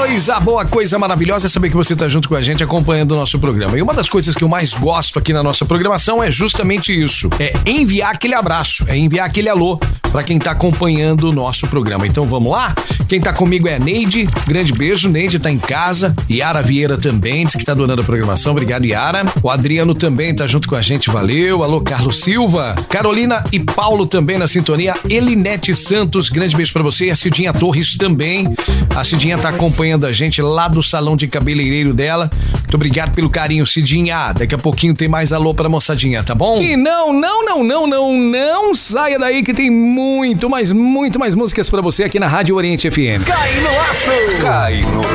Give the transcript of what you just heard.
Coisa boa, coisa maravilhosa é saber que você tá junto com a gente acompanhando o nosso programa. E uma das coisas que eu mais gosto aqui na nossa programação é justamente isso. É enviar aquele abraço, é enviar aquele alô pra quem tá acompanhando o nosso programa. Então vamos lá? Quem tá comigo é a Neide. Grande beijo, Neide tá em casa. Yara Vieira também, diz que tá adorando a programação. Obrigado, Yara. O Adriano também tá junto com a gente, valeu. Alô, Carlos Silva. Carolina e Paulo também na sintonia. Elinete Santos, grande beijo pra você. A Cidinha Torres também. A Cidinha tá acompanhando a gente lá do salão de cabeleireiro dela. Muito obrigado pelo carinho, Cidinha. Daqui a pouquinho tem mais alô pra moçadinha, tá bom? E não saia daí que tem muito mais músicas pra você aqui na Rádio Oriente FM. Cai no laço! Cai no